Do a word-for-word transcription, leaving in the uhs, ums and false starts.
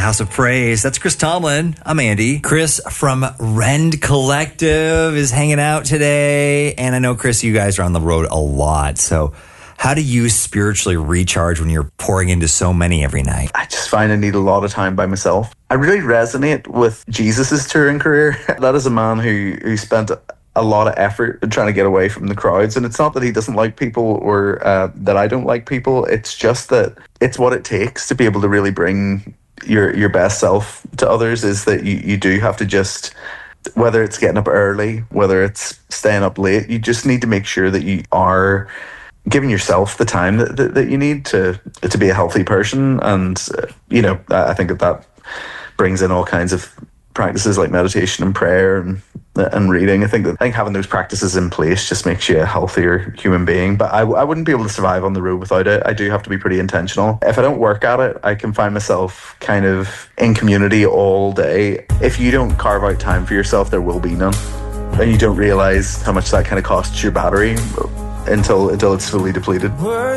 House of Praise. That's Chris Tomlin. I'm Andy. Chris from Rend Collective is hanging out today. And I know, Chris, you guys are on the road a lot. So how do you spiritually recharge when you're pouring into so many every night? I just find I need a lot of time by myself. I really resonate with Jesus's touring career. That is a man who, who spent a lot of effort in trying to get away from the crowds. And it's not that he doesn't like people or uh, that I don't like people. It's just that it's what it takes to be able to really bring your your best self to others, is that you, you do have to just, whether it's getting up early, whether it's staying up late, you just need to make sure that you are giving yourself the time that, that, that you need to to be a healthy person. And, uh, you know, I think that that brings in all kinds of practices like meditation and prayer and and reading. I think that I think having those practices in place just makes you a healthier human being. But I, I wouldn't be able to survive on the road without it. I do have to be pretty intentional. If I don't work at it, I can find myself kind of in community all day. If you don't carve out time for yourself, there will be none. And you don't realize how much that kind of costs your battery until until it's fully depleted.